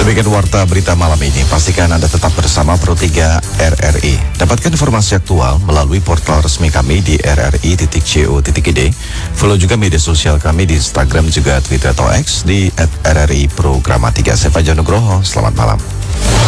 Demikian warta berita malam ini. Pastikan Anda tetap bersama Pro 3 RRI. Dapatkan informasi aktual melalui portal resmi kami di rri.co.id. Follow juga media sosial kami di Instagram juga Twitter atau X di @RRI Programa 3. Saya Fajar Nugroho. Selamat malam.